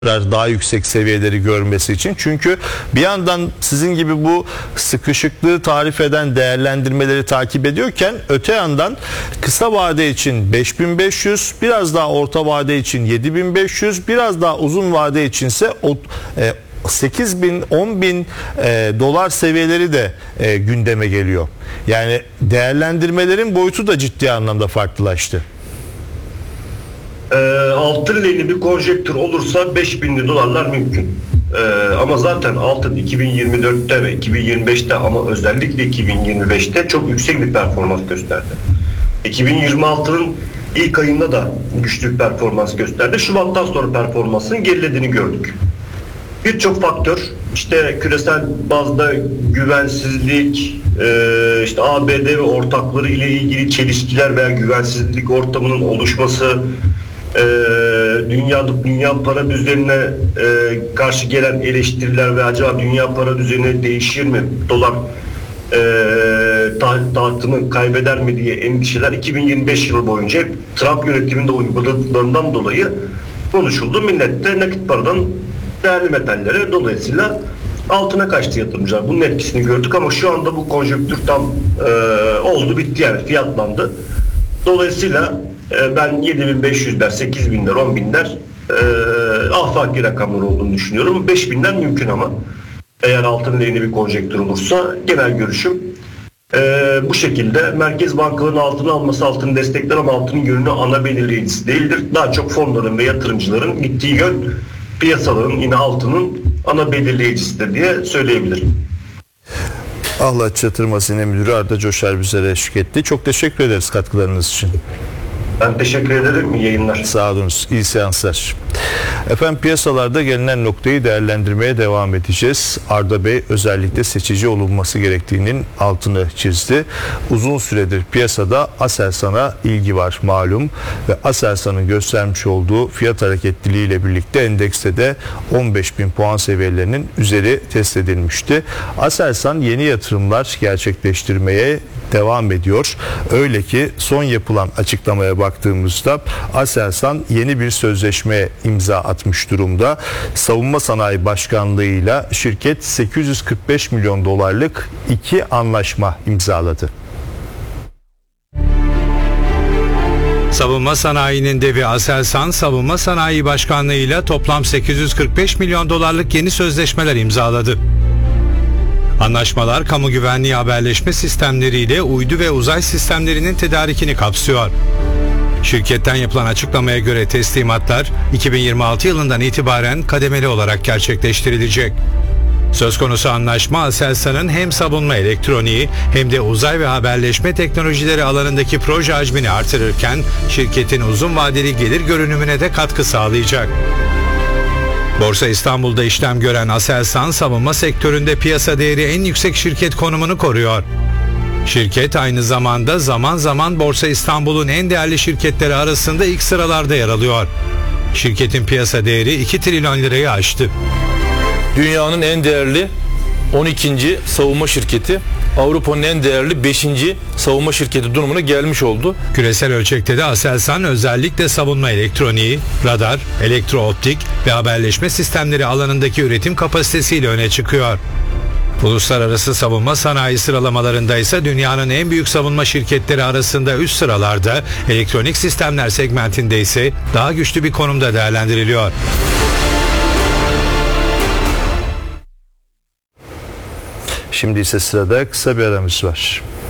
daha yüksek seviyeleri görmesi için. Çünkü bir yandan sizin gibi bu sıkışıklığı tarif eden değerlendirmeleri takip ediyorken öte yandan kısa vade için 5500, biraz daha orta vade için 7500, biraz daha uzun vade içinse 8.000, 10.000 dolar seviyeleri de gündeme geliyor. Yani değerlendirmelerin boyutu da ciddi anlamda farklılaştı. Altın lehine bir konjektür olursa 5.000 dolarlar mümkün. Ama zaten altın 2024'te ve 2025'te ama özellikle 2025'te çok yüksek bir performans gösterdi. 2026'nın ilk ayında da güçlü bir performans gösterdi. Şubat'tan sonra performansın gerilediğini gördük. Birçok faktör, işte küresel bazda güvensizlik, işte ABD ve ortakları ile ilgili çelişkiler veya güvensizlik ortamının oluşması, dünya para düzenine karşı gelen eleştiriler ve acaba dünya para düzeni değişir mi, dolar tahtını kaybeder mi diye endişeler 2025 yılı boyunca Trump yönetiminde uyguladıklarından dolayı konuşuldu. Millet de nakit paradan değerli metallere, dolayısıyla altına kaçtı yatırımcılar. Bunun etkisini gördük ama şu anda bu konjonktür tam oldu bitti, yani fiyatlandı. Dolayısıyla ben 7.500'ler, 8.000'ler, 10.000'ler afaki rakamlar olduğunu düşünüyorum. 5.000'ler mümkün ama eğer altın lehine bir konjonktür olursa genel görüşüm bu şekilde. Merkez bankalarının altını alması altını destekler ama altının yönünü ana belirleyicisi değildir. Daha çok fonların ve yatırımcıların gittiği yön piyasaların, yine altının ana belirleyicisidir diye söyleyebilirim. Ahlat Yatırım Hazine Müdürü Arda Coşar bize eşlik etti. Çok teşekkür ederiz katkılarınız için. Ben teşekkür ederim. İyi yayınlar. Sağ olun. İyi seanslar. Efendim, piyasalarda gelinen noktayı değerlendirmeye devam edeceğiz. Arda Bey özellikle seçici olunması gerektiğinin altını çizdi. Uzun süredir piyasada Aselsan'a ilgi var malum ve Aselsan'ın göstermiş olduğu fiyat hareketliliği ile birlikte endekste de 15.000 puan seviyelerinin üzeri test edilmişti. Aselsan yeni yatırımlar gerçekleştirmeye devam ediyor. Öyle ki son yapılan açıklamaya baktığımızda Aselsan yeni bir sözleşmeye imza atmış durumda. Savunma Sanayi Başkanlığı'yla şirket 845 milyon dolarlık 2 anlaşma imzaladı. Savunma sanayinin devi Aselsan, Savunma Sanayi Başkanlığı'yla toplam 845 milyon dolarlık yeni sözleşmeler imzaladı. Anlaşmalar kamu güvenliği haberleşme sistemleriyle uydu ve uzay sistemlerinin tedarikini kapsıyor. Şirketten yapılan açıklamaya göre teslimatlar 2026 yılından itibaren kademeli olarak gerçekleştirilecek. Söz konusu anlaşma Aselsan'ın hem savunma elektroniği hem de uzay ve haberleşme teknolojileri alanındaki proje hacmini artırırken şirketin uzun vadeli gelir görünümüne de katkı sağlayacak. Borsa İstanbul'da işlem gören Aselsan, savunma sektöründe piyasa değeri en yüksek şirket konumunu koruyor. Şirket aynı zamanda zaman zaman Borsa İstanbul'un en değerli şirketleri arasında ilk sıralarda yer alıyor. Şirketin piyasa değeri 2 trilyon lirayı aştı. Dünyanın en değerli 12. savunma şirketi, Avrupa'nın en değerli 5. savunma şirketi durumuna gelmiş oldu. Küresel ölçekte de Aselsan özellikle savunma elektroniği, radar, elektrooptik ve haberleşme sistemleri alanındaki üretim kapasitesiyle öne çıkıyor. Uluslararası savunma sanayi sıralamalarında ise dünyanın en büyük savunma şirketleri arasında üst sıralarda, elektronik sistemler segmentinde ise daha güçlü bir konumda değerlendiriliyor. Şimdi ise sırada kısa bir aramız var.